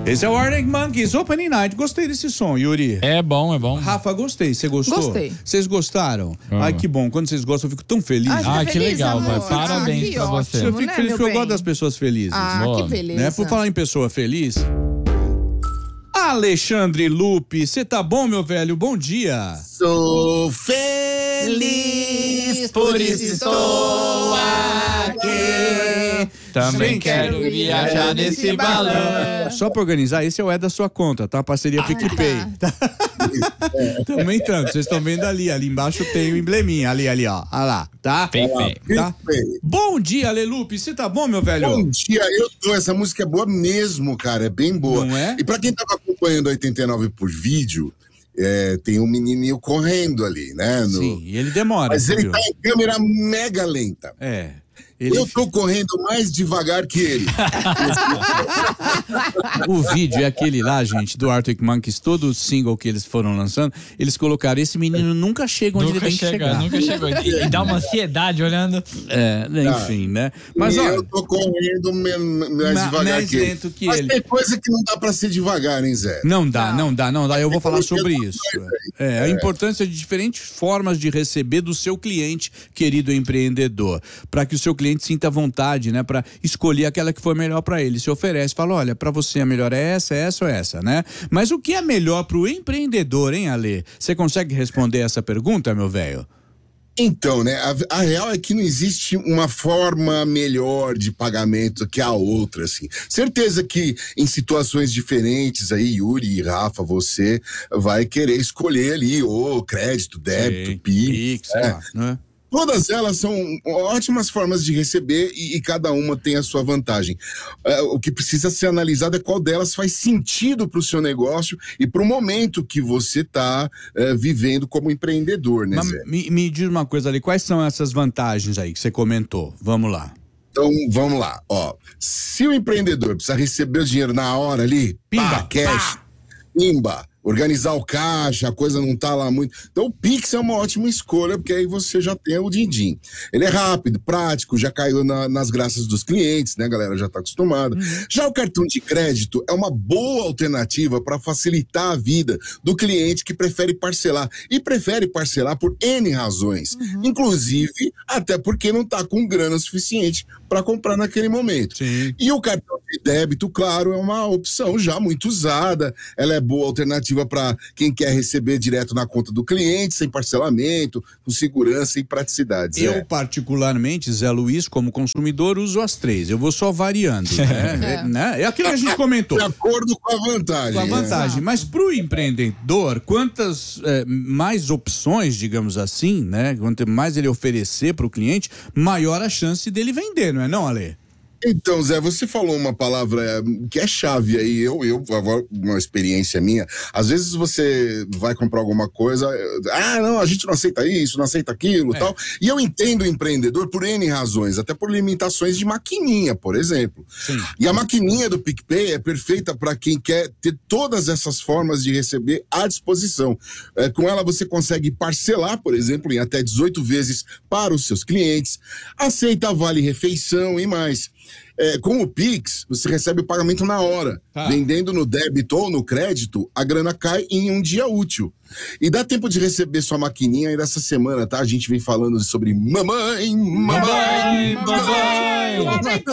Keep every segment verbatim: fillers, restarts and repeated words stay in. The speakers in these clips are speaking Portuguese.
Esse é o Arctic Monkeys Opening Night. Gostei desse som, Yuri. É bom, é bom. Rafa, gostei. Você gostou? Gostei. Vocês gostaram? Ah. Ai, que bom. Quando vocês gostam, eu fico tão feliz. Ah, Ah, que feliz, legal, amor? vai. Parabéns Ah, que pra você. ótimo, eu fico né, feliz meu porque eu bem? gosto das pessoas felizes. Ah, Boa. que beleza. Né? Por falar em pessoa feliz... Alexandre Lupe, você tá bom, meu velho? Bom dia. Sou feliz, por isso estou aqui. Também Gente, quero viajar nesse balão. Só pra organizar, esse é o É da sua conta, tá? Parceria PicPay. Estamos entrando, vocês estão vendo ali, ali embaixo tem o embleminha, ali, ali, ó. Olha lá, tá? PicPay. Tá? Bom dia, Alelupe, você tá bom, meu velho? Bom dia, eu tô. Essa música é boa mesmo, cara. É bem boa. Não é? E pra quem tava acompanhando oitenta e nove por vídeo, é, tem um menininho correndo ali, né? No... Sim, e ele demora. Mas ele viu? tá em câmera mega lenta. É. Ele... Eu tô correndo mais devagar que ele. O vídeo é aquele lá, gente, do Arctic Monkeys, todo o single que eles foram lançando, eles colocaram, esse menino nunca chega onde Nunca ele tem que chega, chegar. nunca chegou. E, e dá uma ansiedade olhando. É, enfim, né? Mas e olha, eu tô correndo me- mais Ma- devagar mais que ele. lento que Mas ele. tem coisa que não dá pra ser devagar, hein, Zé? não dá, não dá, não dá. Eu vou falar sobre Eu- isso. É, a importância de diferentes formas de receber do seu cliente, querido empreendedor, para que o seu cliente sinta vontade, né, para escolher aquela que for melhor para ele. Se oferece, fala, olha, para você a melhor é essa, essa ou essa, né? Mas o que é melhor para o empreendedor, hein, Ale? Você consegue responder essa pergunta, meu velho? Então, né, a, a real é que não existe uma forma melhor de pagamento que a outra, assim. Certeza que em situações diferentes aí, Yuri e Rafa, você vai querer escolher ali, ou crédito, débito, Sim, Pix, Pix, sei é. lá, né? Todas elas são ótimas formas de receber e, e cada uma tem a sua vantagem. É, o que precisa ser analisado é qual delas faz sentido para o seu negócio e para o momento que você está é, vivendo como empreendedor, né, Mas Zé? me, me diz uma coisa ali, quais são essas vantagens aí que você comentou? Vamos lá. Então, vamos lá. Ó, se o empreendedor precisa receber o dinheiro na hora ali, Pimba, pá, cash, pimba, organizar o caixa, a coisa não tá lá muito. Então o Pix é uma ótima escolha, porque aí você já tem o din-din. Ele é rápido, prático, já caiu na, nas graças dos clientes, né, a galera já tá acostumada. Uhum. Já o cartão de crédito é uma boa alternativa para facilitar a vida do cliente que prefere parcelar. E prefere parcelar por N razões. Uhum. Inclusive, até porque não tá com grana suficiente para comprar naquele momento. Sim. E o cartão de débito, claro, é uma opção já muito usada. Ela é boa alternativa para quem quer receber direto na conta do cliente, sem parcelamento, com segurança e praticidade. Eu, é. particularmente, Zé Luiz, como consumidor, uso as três. Eu vou só variando. Né? é. Né? É aquilo que a gente comentou. De acordo com a vantagem. Com a vantagem. É. Mas para o empreendedor, quantas é, mais opções, digamos assim, né? Quanto mais ele oferecer para o cliente, maior a chance dele vender, não é não, Ale? Então, Zé, você falou uma palavra que é chave aí, eu, eu, uma experiência minha, às vezes você vai comprar alguma coisa, ah, não, a gente não aceita isso, não aceita aquilo, é. tal, e eu entendo o empreendedor por N razões, até por limitações de maquininha, por exemplo. Sim. E a maquininha do PicPay é perfeita para quem quer ter todas essas formas de receber à disposição. É, com ela você consegue parcelar, por exemplo, em até dezoito vezes para os seus clientes, aceita vale-refeição e mais. É, com o Pix, você recebe o pagamento na hora. Ah. Vendendo no débito ou no crédito, a grana cai em um dia útil. E dá tempo de receber sua maquininha aí nessa semana, tá? A gente vem falando sobre mamãe, mamãe, mamãe, mamãe.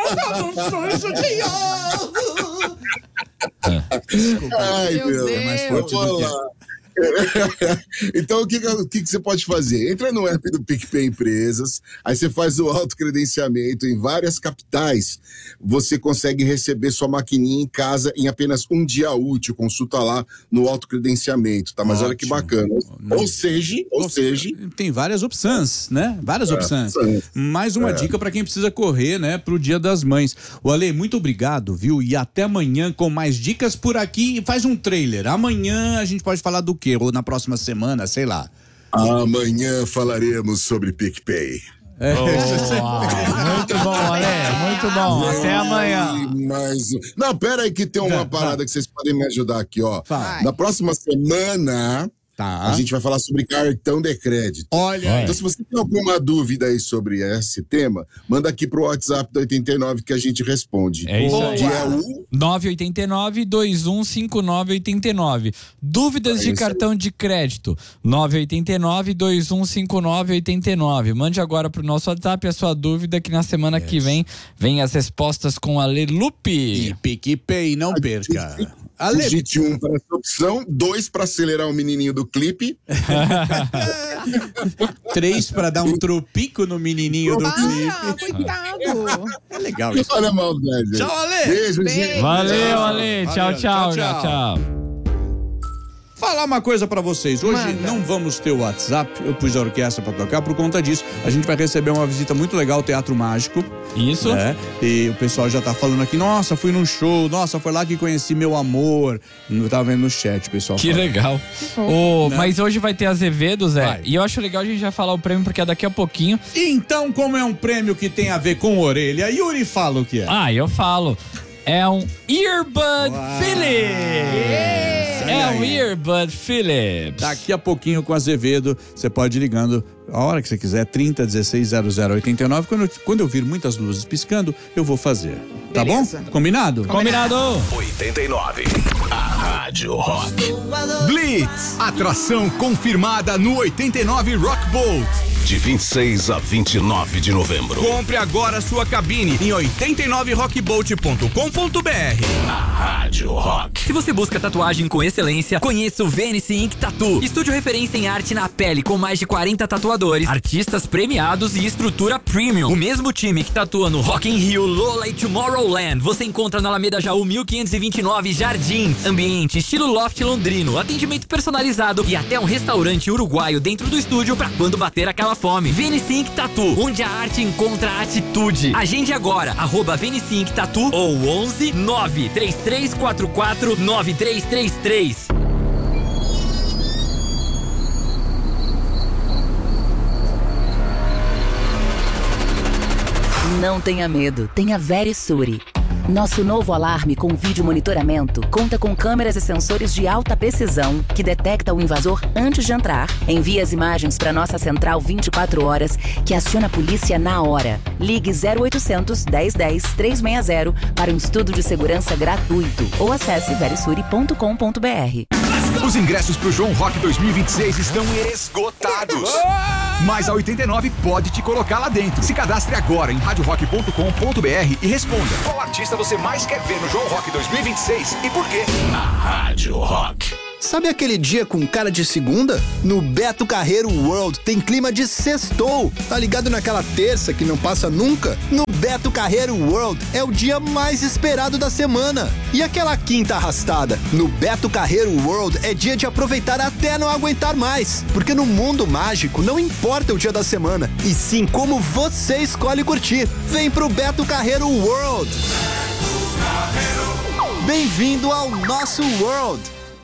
Ai, meu Deus. É mais forte do que... Então, o que, o que você pode fazer? Entra no app do PicPay Empresas, aí você faz o autocredenciamento em várias capitais. Você consegue receber sua maquininha em casa em apenas um dia útil. Consulta lá no autocredenciamento, tá? Mas Ótimo. Olha que bacana. Não. Ou seja, ou, ou seja... Tem várias opções, né? Várias é, opções. Mais uma é. dica para quem precisa correr, né? Pro Dia das Mães. O Ale, muito obrigado, viu? E até amanhã com mais dicas por aqui. Faz um trailer. Amanhã a gente pode falar do quê? Ou na próxima semana, sei lá. Amanhã falaremos sobre PicPay. É. Oh, muito bom, Ale, muito bom. Até amanhã. Mas... Não, pera aí que tem uma parada que vocês podem me ajudar aqui, ó. Vai. Na próxima semana, Tá. A gente vai falar sobre cartão de crédito. Olha. Então, se você tem alguma dúvida aí sobre esse tema, manda aqui pro WhatsApp da oitenta e nove que a gente responde. É isso aí. Que é o... nove oito nove, dois um cinco nove oito nove. Dúvidas É de isso cartão aí. de crédito. nove oito nove, dois um cinco nove oito nove. Mande agora pro nosso WhatsApp a sua dúvida que na semana Yes. que vem vem as respostas com a Lelupe. E PicPay, não perca. Ale... Digite um para essa opção, dois para acelerar o menininho do clipe. Três pra dar um tropico no menininho do Ah, clipe. coitado. É legal isso. Olha a maldade. Tchau, Ale. Beijo, Beijo. gente. Valeu, Ale. Tchau, Valeu. tchau, Tchau, tchau, tchau. tchau. Falar uma coisa pra vocês. Hoje Manda. não vamos ter o WhatsApp. Eu pus a orquestra pra tocar por conta disso. A gente vai receber uma visita muito legal ao Teatro Mágico. Isso. Né? E o pessoal já tá falando aqui, nossa, fui num show, nossa, foi lá que conheci meu amor. Eu tava vendo no chat, pessoal. Que falando. legal. Ô, Né? mas hoje vai ter Azevedo, Zé. Vai. E eu acho legal a gente já falar o prêmio, porque é daqui a pouquinho. Então, como é um prêmio que tem a ver com orelha, Yuri fala o que é. Ah, eu falo. É um Earbud Uau. Philips. É um aí. Earbud Philips. Daqui a pouquinho com Azevedo, você pode ir ligando a hora que você quiser, trinta, dezesseis, zero zero oitenta e nove. Quando eu, quando eu vir muitas luzes piscando, eu vou fazer. Tá Beleza. bom? Combinado? Combinado. oitenta e nove. A Rádio Rock. Blitz, atração confirmada no oitenta e nove Rock Bolt. De vinte e seis a vinte e nove de novembro. Compre agora sua cabine em oitenta e nove rock bolt ponto com ponto b r. A Rádio Rock. Se você busca tatuagem com excelência, conheça o Venice Ink Tattoo. Estúdio referência em arte na pele, com mais de quarenta tatuadores, artistas premiados e estrutura premium. O mesmo time que tatua no Rock in Rio, Lola e Tomorrowland, você encontra na Alameda Jaú mil quinhentos e vinte e nove Jardins. Ambiente estilo loft londrino, atendimento personalizado e até um restaurante uruguaio dentro do estúdio pra quando bater aquela fome. Venice Ink Tattoo, onde a arte encontra a atitude. Agende agora, arroba Venice Ink Tattoo ou onze nove três três quatro quatro nove três três três. Não tenha medo, tenha Verisure. Nosso novo alarme com vídeo monitoramento conta com câmeras e sensores de alta precisão que detecta o invasor antes de entrar. Envia as imagens para nossa central vinte e quatro horas, que aciona a polícia na hora. Ligue zero oitocentos, dez dez, trezentos e sessenta para um estudo de segurança gratuito ou acesse verisure ponto com ponto b r. Os ingressos pro João Rock dois mil e vinte e seis estão esgotados. Mas a oitenta e nove pode te colocar lá dentro. Se cadastre agora em rádio rock ponto com ponto b r e responda: qual artista você mais quer ver no João Rock dois mil e vinte e seis e por quê? A Rádio Rock. Sabe aquele dia com cara de segunda? No Beto Carreiro World tem clima de sextou. Tá ligado naquela terça que não passa nunca? No Beto Carreiro World é o dia mais esperado da semana. E aquela quinta arrastada? No Beto Carreiro World é dia de aproveitar até não aguentar mais. Porque no mundo mágico não importa o dia da semana, e sim como você escolhe curtir. Vem pro Beto Carreiro World. Bem-vindo ao nosso World.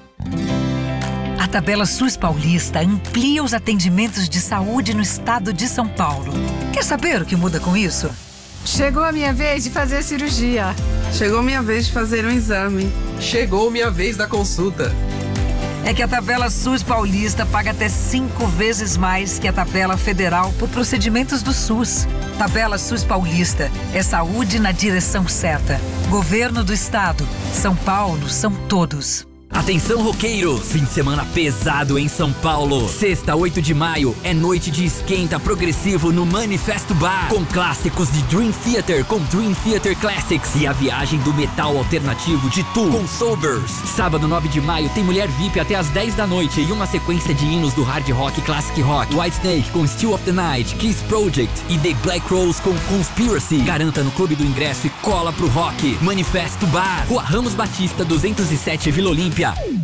A Tabela SUS Paulista amplia os atendimentos de saúde no estado de São Paulo. Quer saber o que muda com isso? Chegou a minha vez de fazer a cirurgia. Chegou minha vez de fazer um exame. Chegou minha vez da consulta. É que a Tabela SUS Paulista paga até cinco vezes mais que a Tabela Federal por procedimentos do SUS. Tabela SUS Paulista é saúde na direção certa. Governo do Estado. São Paulo são todos. Atenção, roqueiros! Fim de semana pesado em São Paulo. Sexta, oito de maio, é noite de esquenta progressivo no Manifesto Bar. Com clássicos de Dream Theater com Dream Theater Classics. E a viagem do metal alternativo de Tu com Sobers. Sábado, nove de maio, tem Mulher V I P até às dez da noite. E uma sequência de hinos do hard rock e classic rock. Whitesnake com Still of the Night, Kiss Project e The Black Rose com Conspiracy. Garanta no Clube do Ingresso e cola pro rock. Manifesto Bar, Rua Ramos Batista, duzentos e sete, Vila Olímpia.